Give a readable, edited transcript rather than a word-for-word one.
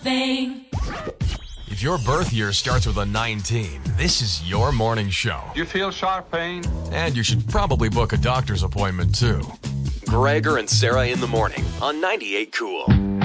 thing. If your birth year starts with a 19, this is your morning show. You feel sharp pain? And you should probably book a doctor's appointment, too. Gregor and Sarah in the morning on 98 Cool.